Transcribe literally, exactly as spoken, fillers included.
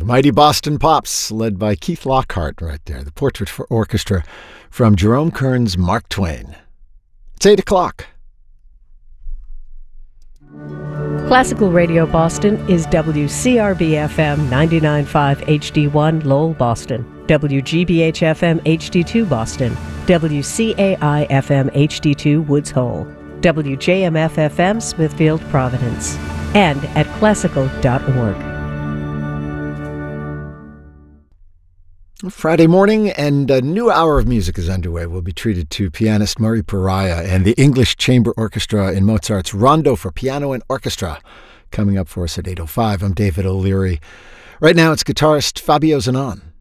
The mighty Boston Pops, led by Keith Lockhart right there. The Portrait for Orchestra from Jerome Kern's Mark Twain. It's eight o'clock. Classical Radio Boston is W C R B F M ninety-nine point five H D one Lowell, Boston, W G B H F M H D two Boston, W C A I F M H D two Woods Hole, W J M F F M Smithfield, Providence, and at classical dot org. Friday morning, and a new hour of music is underway. We'll be treated to pianist Murray Pariah and the English Chamber Orchestra in Mozart's Rondo for Piano and Orchestra, coming up for us at eight oh five. I'm David O'Leary. Right now, it's guitarist Fabio Zanon.